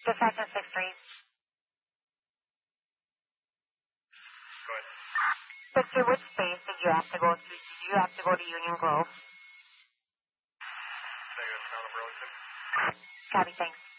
Dispatch at 6-3. Go ahead. 6-3, which space did you have to go to? Did you have to go to Union Grove? Negative, town of Burlington. Copy, thanks.